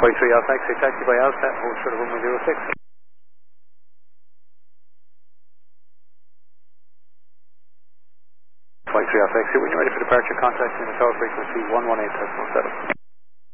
53 Alpha X-ray taxi by Alpha, hold short of 1106. 53 Alpha X-ray, when you're ready for departure, contact me in the tower frequency 118.7.